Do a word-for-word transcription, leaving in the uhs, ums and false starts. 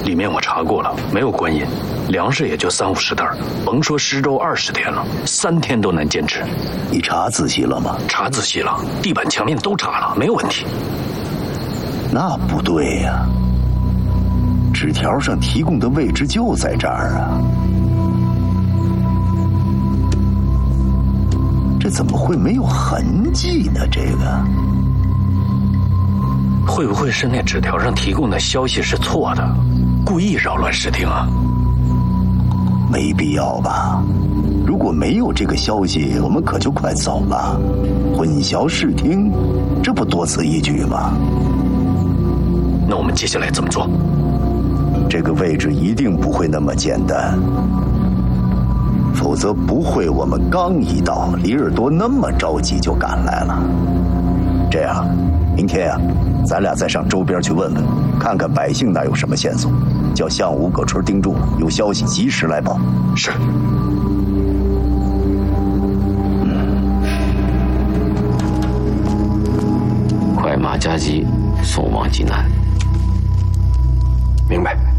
里面我查过了，没有官印，粮食也就三五十袋，甭说十周二十天了，三天都难坚持。 你查仔细了吗？ 查仔细了，地板墙面都查了，没有问题。 那不对呀、啊，纸条上提供的位置就在这儿啊，这怎么会没有痕迹呢？这个会不会是那纸条上提供的消息是错的，故意扰乱视听啊？ 没必要吧？如果没有这个消息，我们可就快走了。混淆视听，这不多此一举吗？ 那我们接下来怎么做？ 这个位置一定不会那么简单，否则不会我们刚一到，里尔多那么着急就赶来了。这样，明天呀、啊，咱俩再上周边去问问，看看百姓那有什么线索，叫项武、葛春盯住，有消息及时来报。 是。 快马加急，送往济南。 明白。